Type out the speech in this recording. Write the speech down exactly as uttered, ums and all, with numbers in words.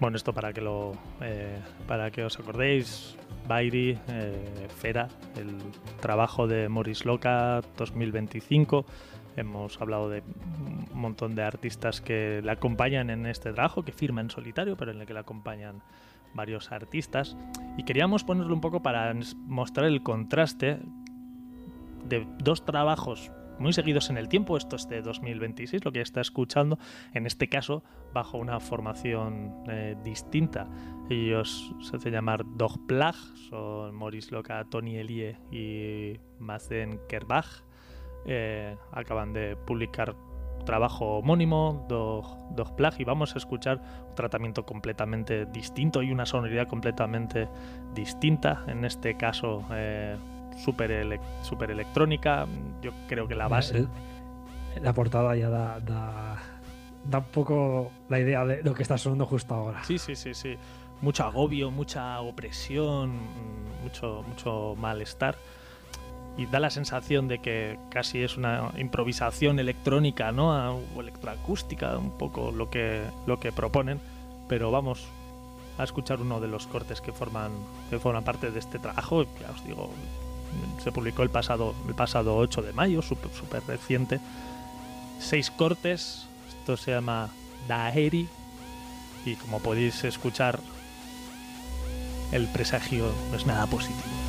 Bueno, esto para que lo eh, para que os acordéis, Bairi, eh, Fera, el trabajo de Maurice Loca dos mil veinticinco. Hemos hablado de un montón de artistas que le acompañan en este trabajo, que firma en solitario, pero en el que le acompañan varios artistas. Y queríamos ponerlo un poco para mostrar el contraste de dos trabajos muy seguidos en el tiempo. Esto es de dos mil veintiséis, lo que está escuchando, en este caso bajo una formación eh, distinta. Ellos se hacen llamar Dogplag, son Maurice Loca, Tony Elie y Mazen Kerbach. Eh, acaban de publicar trabajo homónimo, Dog, Dogplag, y vamos a escuchar un tratamiento completamente distinto y una sonoridad completamente distinta. En este caso, eh, super, ele super electrónica. Yo creo que la base... La portada ya da, da, da un poco la idea de lo que está sonando justo ahora. Sí, sí, sí, sí. Mucho agobio, mucha opresión, mucho, mucho malestar. Y da la sensación de que casi es una improvisación electrónica, ¿no? O electroacústica, un poco lo que, lo que proponen. Pero vamos a escuchar uno de los cortes que forman, que forman parte de este trabajo. Ya os digo, se publicó el pasado, el pasado ocho de mayo, súper super reciente. Seis cortes. Esto se llama Daeri. Y como podéis escuchar, el presagio no es nada positivo.